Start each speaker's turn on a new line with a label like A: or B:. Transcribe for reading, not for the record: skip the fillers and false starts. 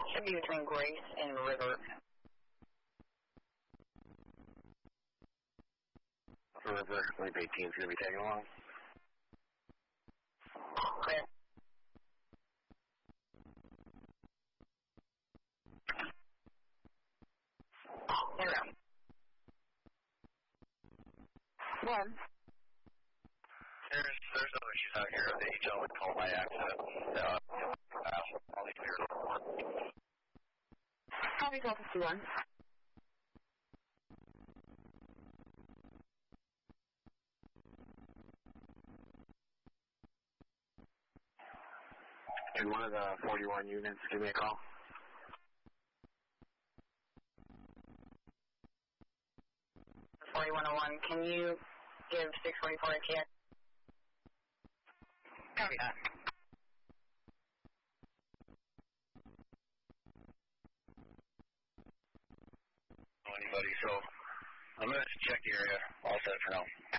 A: Should be between Grace and River.
B: River, Lake 18 is going to be tagging along.
A: Clear. Zero. One.
B: There's other issues out here. The gentleman called by accident. I'll be clear.
A: Copy, Delta C1.
B: Can one of the 41 units give me a call?
A: Can you give 644 ATX? Copy that.
B: Anybody, so I'm going to check the area. All set for now.